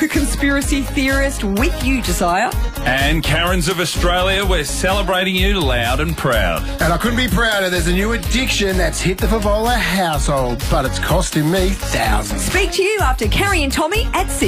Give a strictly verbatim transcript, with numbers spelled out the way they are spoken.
conspiracy theorist with you, Josiah. And Karens of Australia, we're celebrating you loud and proud. And I couldn't be prouder. There's a new addiction that's hit the Favola household, but it's costing me thousands. Speak to you after Carrie and Tommy at six.